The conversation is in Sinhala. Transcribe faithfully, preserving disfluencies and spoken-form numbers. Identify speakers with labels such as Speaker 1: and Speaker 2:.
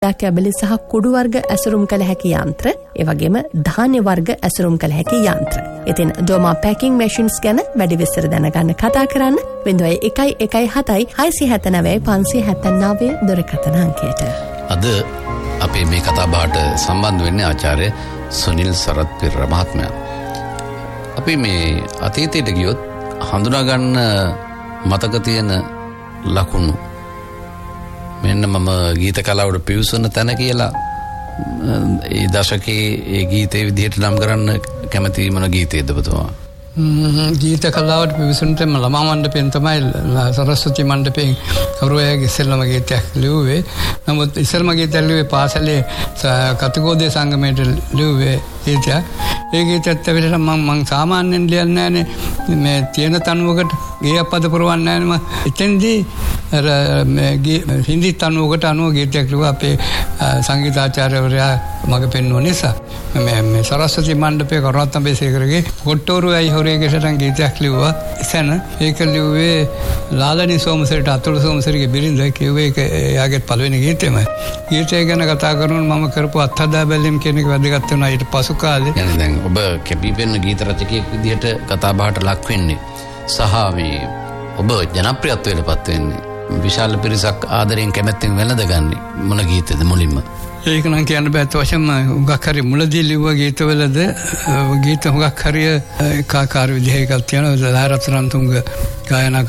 Speaker 1: කැබලි සහ කුඩු වර්ග ඇසුරුම් කළ හැකි යන්ත්‍ර, ඒ වගේම ධාන්‍ය වර්ග ඇසුරුම් කළ හැකි යන්ත්‍ර. ඉතින් ඩෝමා පැකින් මැෂින්ස් ගැන වැඩි විස්තර දැනගන්න කතා කරන්න ज़ीरो एक एक सात छह सात नौ पाँच सात नौ දුරකථන අංකයට.
Speaker 2: අද අපේ මේ කතා බහට සම්බන්ධ වෙන්නේ ආචාර්ය සුනිල් සරත් පෙරේරා මහත්මයා. අපි මේ අතීතයට ගියොත් හඳුනා ගන්න මතක තියෙන ලකුණු මෙන්න මම ගීත කලාවට පිවිසුන තැන කියලා ඒ දශකයේ ඒ ගීතේ විදිහට නම් කරන්න කැමති මොන ගීතයේද ඔබතුමා?
Speaker 3: ගීත කලාවට පිවිසුනට ළමා මණ්ඩපයෙන් තමයි සරස්වති මණ්ඩපයෙන් කරුවැයගේ ඉස්සෙල්ලම ගීතයක් ලිව්වේ. නමුත් ඉස්සෙල්ම ගීතයක් ලිව්වේ පාසලේ කතිකෝදේ සංගමයට ලිව්වේ ගීතයක්. ඒ ගීතයත් ඇවිල්ලා මම මම සාමාන්‍යයෙන් ලියන්නේ නැහැනේ මේ තියෙන තනුවකට ගේ අපද පුරවන්නේ නැහැ නේ. එතෙන්දී අර මේ හින්දි තනුවකට අනුව ගීතයක් ලිව්වා අපේ සංගීතාචාර්යවරයා මග පෙන්වුව නිසා. මේ මේ සරස්වති මණ්ඩපයේ කරුණාරත්න බේසේකරගේ කොට්ටෝරුවයි හොරේගේ සටන් ගීතයක් ලිව්වා. එතන ඒක ලිව්වේ ලාලනි සෝමසරිට අතුල සෝමසරිගේ බිරිඳ කිව්වේ ඒක එයාගේ පළවෙනි ගීතෙමයි. ගීතය ගැන කතා කරනකොට මම කරපු අත්හදා බැලීම් කියන එක වැදගත් වෙනවා ඊට පසු කාලේ.
Speaker 2: يعني දැන් ඔබ කැපිපෙන ගීත රචකයෙක් විදිහට කතා බහට ලක් වෙන්නේ සහ මේ ඔබ ජනප්‍රියත්වයටපත් වෙන්නේ විශාල පිරිසක් ආදරයෙන් කැමැත්තෙන් වැළඳගන්නේ මොන ගීතද මුලින්ම?
Speaker 3: ඒක නම් කියන්න බෑ. තවශම හුඟක් හරි මුලදී ලිව්ව ගීතවලද ගීත හුඟක් හරි ඒකාකාර විදිහකට තියෙනවා. ලාරත්නන්තුංග ගායනා